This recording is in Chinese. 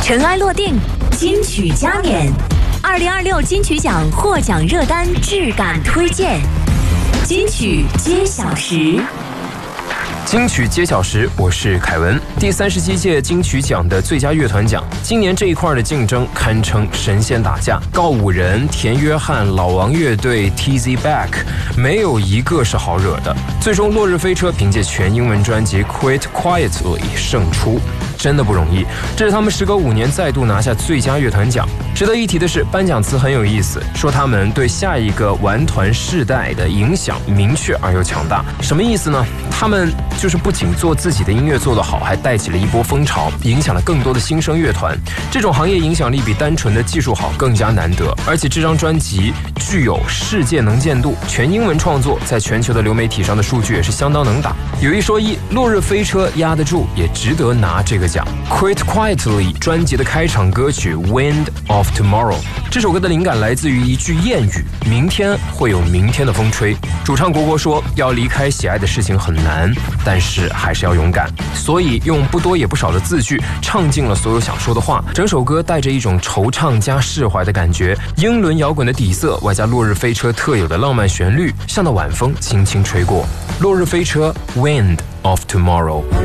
尘埃落定，金曲加冕，2026金曲奖获奖热单质感推荐，金曲揭晓时。 金曲揭晓时，我是凯文。第37届金曲奖的最佳乐团奖，今年这一块的竞争堪称神仙打架。告五人、田约翰、老王乐队、TZ Back， 没有一个是好惹的。最终，落日飞车凭借全英文专辑《Quit Quietly》胜出。真的不容易，这是他们时隔5年再度拿下最佳乐团奖。值得一提的是，颁奖词很有意思，说他们对下一个玩团世代的影响明确而又强大。什么意思呢？他们就是不仅做自己的音乐做得好，还带起了一波风潮，影响了更多的新生乐团。这种行业影响力比单纯的技术好更加难得，而且这张专辑具有世界能见度，全英文创作，在全球的流媒体上的数据也是相当能打。有一说一，落日飞车压得住，也值得拿这个奖。Quit Quietly 专辑的开场歌曲 Wind of Tomorrow， 这首歌的灵感来自于一句谚语：明天会有明天的风吹。主唱国国说，要离开喜爱的事情很难，但是还是要勇敢，所以用不多也不少的字句唱尽了所有想说的话。整首歌带着一种惆怅加释怀的感觉，英伦摇滚的底色外加落日飞车特有的浪漫旋律，像那晚风轻轻吹过。落日飞车 Wind of Tomorrow。